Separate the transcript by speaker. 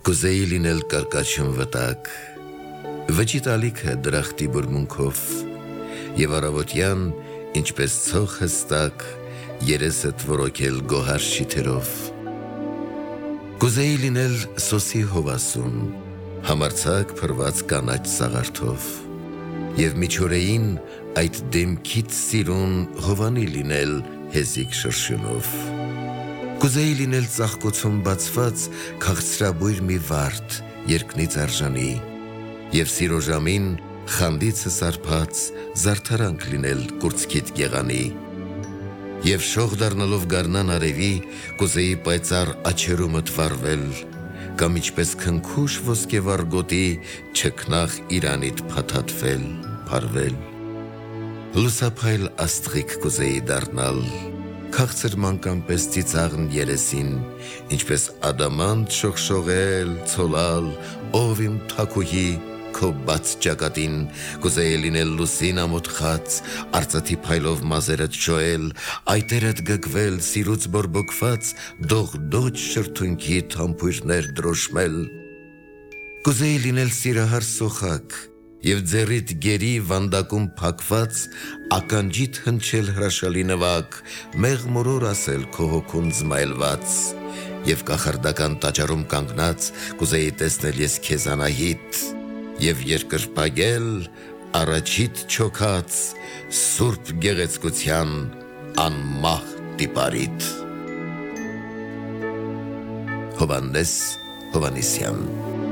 Speaker 1: Կուզեի լինել կարկաչն վտակ, վճի տալիքը դրախտի բուրմունքով, և առավոտյան, ինչպես ցող հստակ, երեսդ որոքել գոհար շիթերով։ Կուզեի լինել սոսի հովասուն, համարձակ փրված կանաչ սաղարթով, և միջօրեին այդ դեմքից սիրուն հովանի լինել հեզիկ շրշյունով։ Կուզեի լինել ծաղկոցում բացված քաղցրաբույր մի վարդ երկնից արժանի, և սիրո ժամին խանդիցը սարփած զարդարանք լինել կուրծքիդ գեղանի, և շող դառնալով գարնան արևի կուզեի պայծառ աչերումդ վառվել, կամ ինչպես քնքուշ ոսկեվառ գոտի չքնաղ իրանիդ փաթաթվել, փարվել։ Լուսափայլ աստղիկ կուզեի դառնալ, քաղցր մանկան պես ծիծաղն երեսին, ինչպես ադամանդ շողշողել, ցոլալ, ով իմ թաքուհի, քո բաց ճակատին, կուզեի լինել լուսին ամոթխած, արծաթի փայլով մազերդ շոյել, այտերդ գգվել, սիրուց բորբոքված, դողդոջ շրթունքիդ համբույրներ դրոշմել։ Կուզեի լինել սիրահար սոխակ, և ձեռիդ գերի վանդակում փակված, ականջիդ հնչել հրաշալի նվագ, մեղմորոր ասել քո հոգուն զմայլված, և կախարդական տաճարում կանգնած կուզեի տեսնել ես քեզ Անահիտ, և երկրպագել առաջիդ չոքած սուրբ գեղեցկության անմահ տիպարիտ։ Հովհաննես Հովհաննիսյան